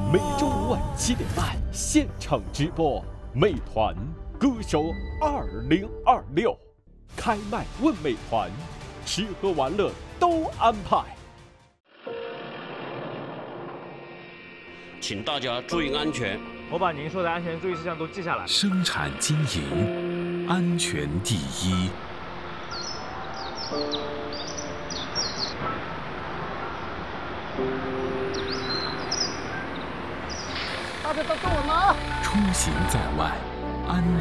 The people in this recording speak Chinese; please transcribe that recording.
每周五晚7点半现场直播，美团歌手2026开麦问美团，吃喝玩乐都安排。 请大家注意安全。 我把您说的安全注意事项都记下来。 生产经营，安全第一。 大家都跟我拿。 出行在外，安